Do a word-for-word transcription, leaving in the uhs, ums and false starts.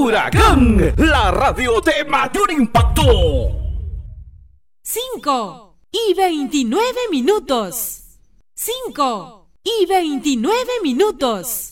Huracán, la radio de mayor impacto. Cinco y veintinueve minutos. Cinco y veintinueve minutos.